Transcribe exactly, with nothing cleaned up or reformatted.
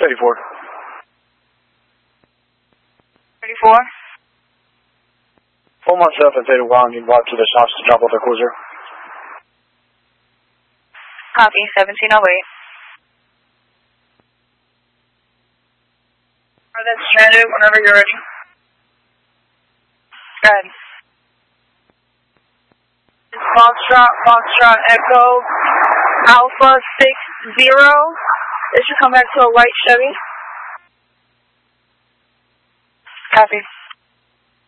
thirty-four. thirty-four. Full myself and Theta one, you walk to the shops to drop off the cruiser. Copy, seventeen oh eight. Alright, that's stranded whenever you're ready. Go ahead. It's Foxtrot, Foxtrot, Echo, Alpha six zero. It should come back to a white Chevy. Copy.